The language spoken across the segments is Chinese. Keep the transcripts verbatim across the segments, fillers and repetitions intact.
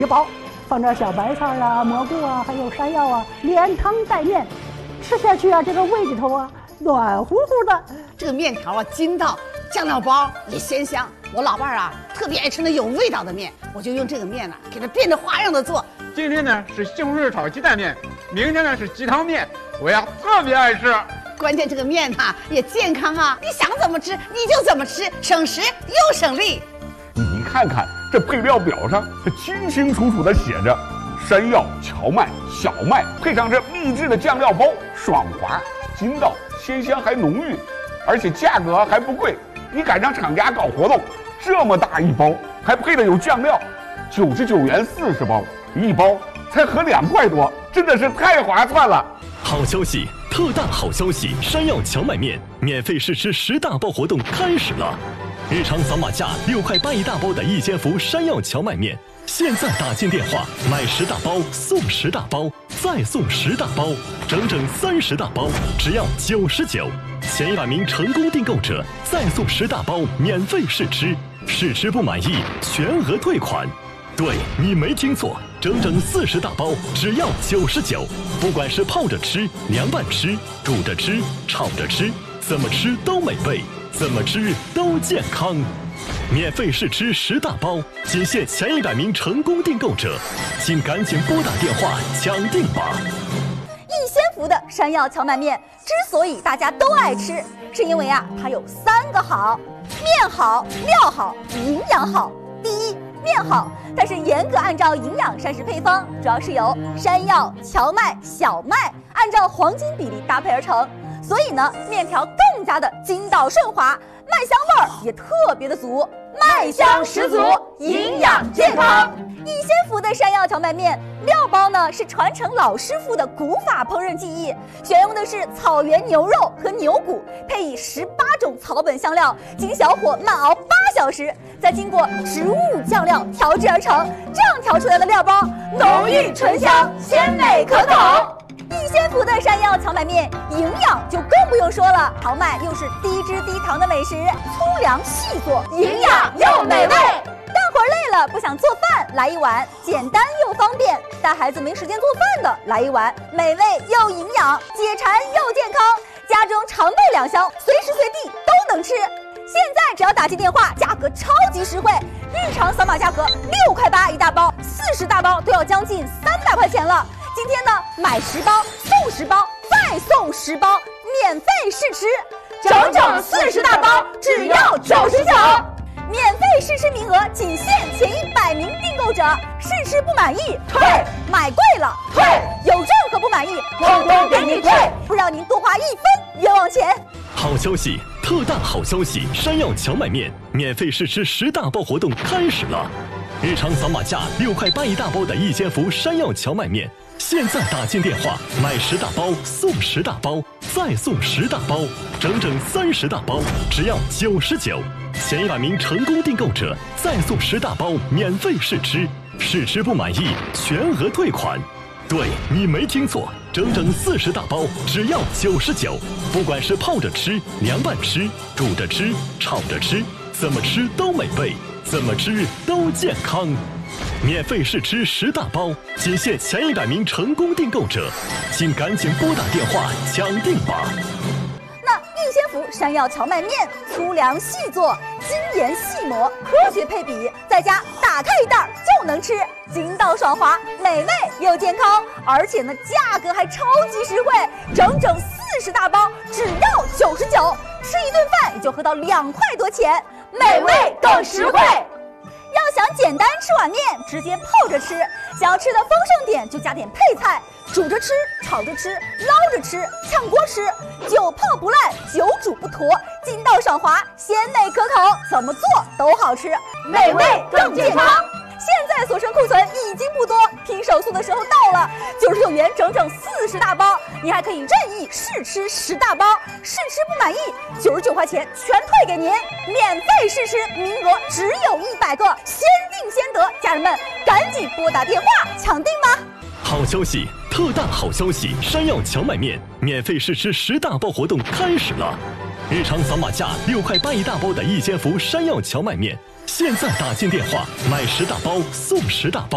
一包，放点小白菜啊、蘑菇啊，还有山药啊，连汤带面，吃下去啊，这个胃里头啊暖乎乎的。 这个面条啊筋道，酱料包也鲜香。我老伴儿啊特别爱吃那有味道的面，我就用这个面呢、啊、给它变着花样的做。 今天呢是西红柿炒鸡蛋面，明天呢是鸡汤面，我呀特别爱吃。 关键这个面呐、啊、也健康啊，你想怎么吃你就怎么吃，省时又省力。 你看看这配料表上，它清清楚楚地写着山药、荞麦、小麦，配上这秘制的酱料包，爽滑、筋道、鲜香还浓郁，而且价格还不贵。你赶上厂家搞活动，这么大一包，还配的有酱料，九十九元四十包，一包才合两块多，真的是太划算了。 好消息，特大好消息！山药荞麦面免费试吃十大包活动开始了。日常扫码价六块八一大包的一千伏山药荞麦面，现在打进电话买十大包送十大包，再送十大包，整整三十大包，只要九十九。前一百名成功订购者再送十大包免费试吃，试吃不满意全额退款。对，你没听错，整整四十大包只要九十九，不管是泡着吃、凉拌吃、煮着吃、炒着吃，怎么吃都美味，怎么吃都健康。免费试吃十大包，仅限前一百名成功订购者，请赶紧拨打电话抢订吧。 逸仙福的山药荞麦面之所以大家都爱吃，是因为啊，它有三个好：面好、料好、营养好。第一，面好，它是严格按照营养膳食配方，主要是由山药、荞麦、小麦按照黄金比例搭配而成，所以呢，面条更加的筋道顺滑，麦香味儿也特别的足，麦香十足，营养健康。逸仙福的山药荞麦面料包呢是传承老师傅的古法烹饪技艺，选用的是草原牛肉和牛骨，配以十八种草本香料，经小火慢熬八小时，再经过植物酱料调制而成。这样调出来的料包浓郁醇香，鲜美可口。逸仙福的山药荞麦面营养就更不用说了，荞麦又是低脂低糖的美食，粗粮细做，营养又美味。干活累了不想做饭，来一碗简单又方便；带孩子没时间做饭的，来一碗美味又营养，解馋又健康，家中常备两箱，随时随地都能吃。现在只要打进电话，价格超级实惠，日常扫码价格六块八一大包，四十大包都要将近三百块钱了。今天呢，买十包送十包，再送十包，免费试吃，整整四十大包，只要九十九。免费试吃名额仅限前一百名订购者，试吃不满意退，买贵了退，有任何不满意统统给您退，不让您多花一分冤枉钱。 好消息，特大好消息！山药荞麦面免费试吃十大包活动开始了。日常扫码价六块八一大包的逸仙福山药荞麦面，现在打进电话买十大包送十大包，再送十大包，整整三十大包，只要九十九。前一百名成功订购者再送十大包免费试吃，试吃不满意全额退款。对，你没听错，整整四十大包只要九十九，不管是泡着吃、凉拌吃、煮着吃、炒着吃，怎么吃都美味，怎么吃都健康。免费试吃十大包，仅限前一百名成功订购者，请赶紧拨打电话抢订吧。 那逸仙福山药荞麦面粗粮细做，精研细磨，科学配比，在家打开一袋就能吃，筋道爽滑，美味又健康，而且呢价格还超级实惠，整整四十大包只要九十九，吃一顿饭也就合到两块多钱，美味更实惠。要想简单吃碗面，直接泡着吃；想要吃的丰盛点，就加点配菜，煮着吃、炒着吃、捞着吃、炝锅吃，久泡不烂，久煮不坨，筋道爽滑，鲜美可口，怎么做都好吃，美味更健康。现在所剩库存已经不多，拼手速的时候到了，九十九元整整四十大包，你还可以任意试吃十大包，试吃不满意，九十九块钱全退给您，免费试吃，名额只有一百个，先定先得，家人们赶紧拨打电话抢订吧。 好消息，特大好消息！山药荞麦面免费试吃十大包活动开始了。日常扫码价六块八一大包的逸仙福山药荞麦面，现在打进电话买十大包送十大包，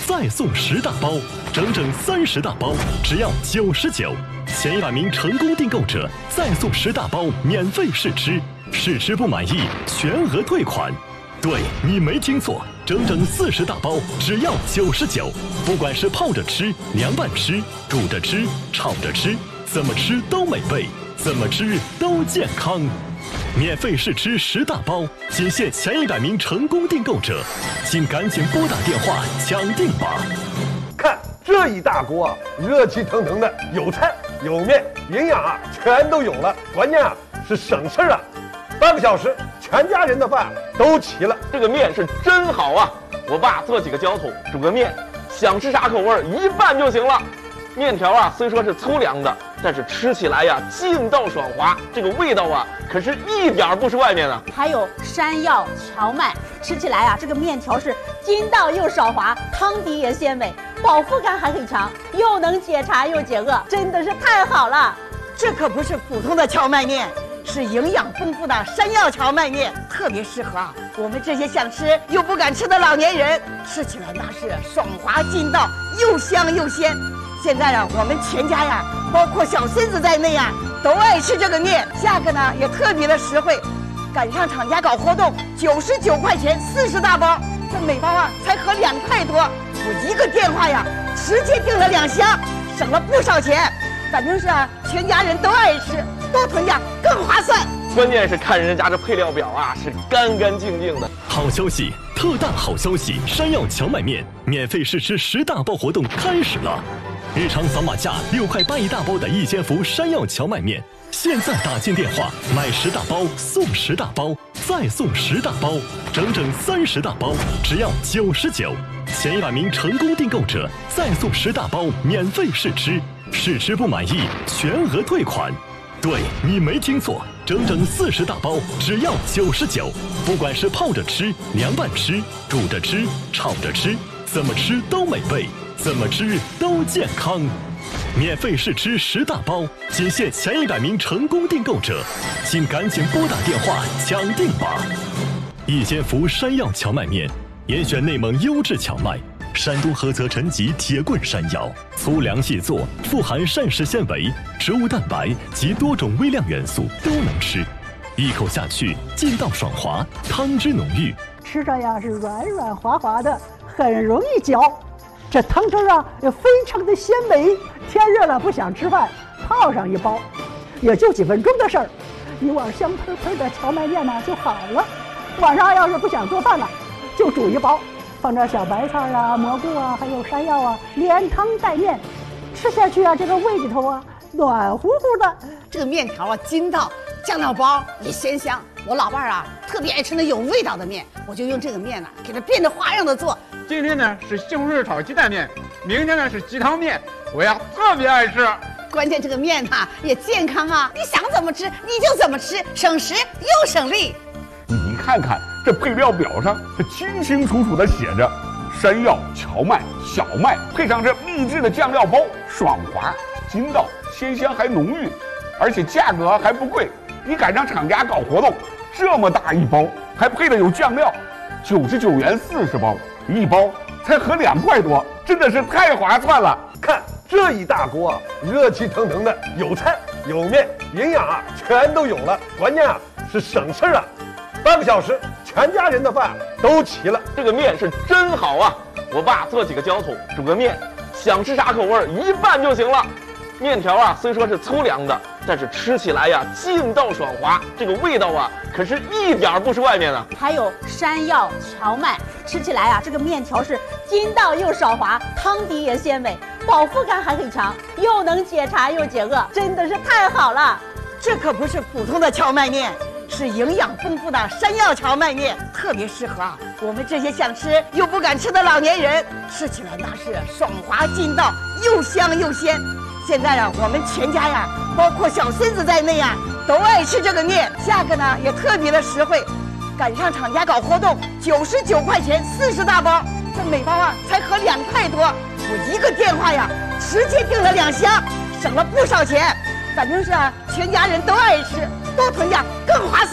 再送十大包，整整三十大包，只要九十九。前一百名成功订购者再送十大包免费试吃，试吃不满意全额退款。对，你没听错，整整四十大包，只要九十九。不管是泡着吃、凉拌吃、煮着吃、炒着吃，怎么吃都美味，怎么吃都健康。免费试吃十大包，仅限前一百名成功订购者，请赶紧拨打电话抢订吧！ 看这一大锅，热气腾腾的，有菜有面，营养啊全都有了，关键啊是省事儿啊，半个小时全家人的饭都齐了。 这个面是真好啊！我爸做几个浇头，煮个面，想吃啥口味一拌就行了。面条啊虽说是粗粮的，但是吃起来呀劲道爽滑，这个味道啊可是一点不是外面的。 还有山药荞麦，吃起来啊这个面条是筋道又少滑，汤底也鲜美，饱腹感还很强，又能解馋又解饿，真的是太好了。 这可不是普通的荞麦面，是营养丰富的山药荞麦面，特别适合啊我们这些想吃又不敢吃的老年人，吃起来那是爽滑劲道，又香又鲜。现在啊，我们全家呀，包括小孙子在内啊，都爱吃这个面。价格呢也特别的实惠，赶上厂家搞活动，九十九块钱四十大包，这每包啊才合两块多。我一个电话呀，直接订了两箱，省了不少钱。反正是啊，全家人都爱吃，多囤点更划算。 关键是看人家这配料表啊，是干干净净的。 好消息，特大好消息！山药荞麦面免费试吃十大包活动开始了。日常扫码价六块八一大包的一千伏山药荞麦面，现在打进电话买十大包送十大包，再送十大包，整整三十大包，只要九十九。前一百名成功订购者再送十大包免费试吃，试吃不满意全额退款。对，你没听错，整整四十大包，只要九十九。不管是泡着吃、凉拌吃、煮着吃、炒着吃，怎么吃都美味，怎么吃都健康。免费试吃十大包，仅限前一百名成功订购者，请赶紧拨打电话抢订吧！一千伏山药荞麦面，严选内蒙优质荞麦，山东菏泽陈集铁棍山药，粗粮细做，富含膳食纤维、植物蛋白及多种微量元素，都能吃。一口下去，劲道爽滑，汤汁浓郁， 吃着呀是软软滑滑的，很容易嚼。这汤汁啊也非常的鲜美。天热了不想吃饭，泡上一包，也就几分钟的事儿，一碗香喷喷的荞麦面呢就好了。晚上要是不想做饭了，就煮一包，放点小白菜啊、蘑菇啊，还有山药啊，连汤带面，吃下去啊，这个胃里头啊暖乎乎的。 这个面条啊筋道，酱料包也鲜香。我老伴儿啊特别爱吃那有味道的面，我就用这个面呢、啊、给它变着花样的做。 今天呢是西红柿炒鸡蛋面，明天呢是鸡汤面，我呀特别爱吃。 关键这个面呐、啊、也健康啊，你想怎么吃你就怎么吃，省时又省力。 你看看这配料表上，它清清楚楚地写着山药、荞麦、小麦，配上这秘制的酱料包，爽滑、筋道、鲜香还浓郁，而且价格还不贵。你赶上厂家搞活动，这么大一包，还配的有酱料，九十九元四十包，一包才合两块多，真的是太划算了。 看这一大锅，热气腾腾的，有菜有面，营养啊全都有了，关键啊是省事儿啊，半个小时全家人的饭都齐了。 这个面是真好啊！我爸做几个浇头，煮个面，想吃啥口味一拌就行了。面条啊虽说是粗粮的，但是吃起来呀劲道爽滑，这个味道啊可是一点不是外面的。 还有山药荞麦，吃起来啊这个面条是筋道又少滑，汤底也鲜美，饱腹感还很强，又能解馋又解饿，真的是太好了。 这可不是普通的荞麦面，是营养丰富的山药荞麦面，特别适合啊我们这些想吃又不敢吃的老年人，吃起来那是爽滑劲道，又香又鲜。现在啊，我们全家呀，包括小孙子在内啊，都爱吃这个面。价格呢也特别的实惠，赶上厂家搞活动，九十九块钱四十大包，这每包啊才合两块多。我一个电话呀，直接订了两箱，省了不少钱。反正是啊，全家人都爱吃，多囤点更划算。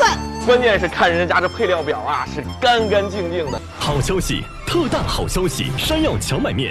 关键是看人家这配料表啊，是干干净净的。 好消息，特大好消息！山药荞麦面